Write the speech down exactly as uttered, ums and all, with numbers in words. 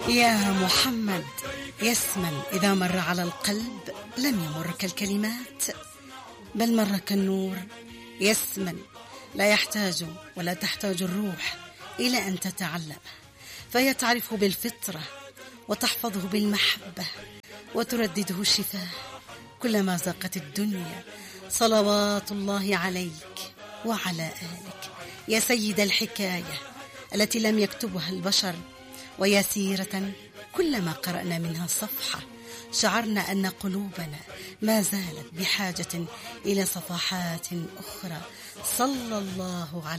يا محمد، يسمن إذا مر على القلب لم يمر كالكلمات، بل مر كالنور. يسمن لا يحتاج ولا تحتاج الروح إلى أن تتعلم، فهي تعرفه بالفطرة وتحفظه بالمحبة وتردده الشفاه كلما زاقت الدنيا. صلوات الله عليك وعلى آلك يا سيد الحكاية التي لم يكتبها البشر، ويا سيرة كلما قرأنا منها صفحة شعرنا أن قلوبنا ما زالت بحاجة إلى صفحات أخرى. صلى الله عليه